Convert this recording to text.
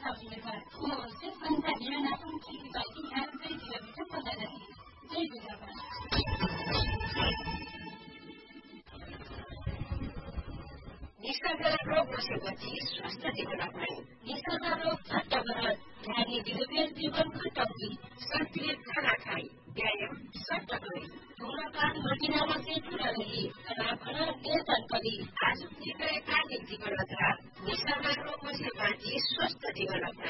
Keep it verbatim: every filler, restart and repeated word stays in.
सकिन्छ हो त्यसभन्दा भिडनात्मक खेती भएकी हातकै किलोमिटर पर्दछ जय गुजरात निसर्ग रोग बसेपछि स्वस्थ जीवन अपनाऊ निसर्ग रोग झट्टबाट ध्यानी दिगोबेर जीवन घटाउँदै सन्तुलित खाना खाई व्यायाम सट्ट गरी धुम्रपान मदिनामा सेतुरा रही तनावबाट नियन्त्रण गरी आज कार्य जीवन अथवा निसर्ग रोग बसे बाँची स्वस्थ जीवन अपनाऊ